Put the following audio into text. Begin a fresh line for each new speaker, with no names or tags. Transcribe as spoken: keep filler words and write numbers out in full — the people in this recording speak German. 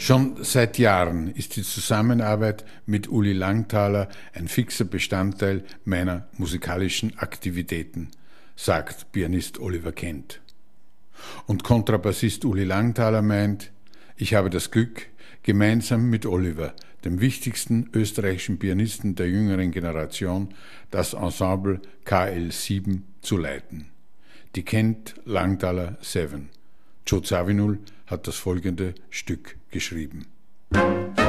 Schon seit Jahren ist die Zusammenarbeit mit Uli Langthaler ein fixer Bestandteil meiner musikalischen Aktivitäten, sagt Pianist Oliver Kent. Und Kontrabassist Uli Langthaler meint, ich habe das Glück, gemeinsam mit Oliver, dem wichtigsten österreichischen Pianisten der jüngeren Generation, das Ensemble K L sieben zu leiten. Die Kent-Langthaler Seven. Joe Zawinul hat das folgende Stück geschrieben.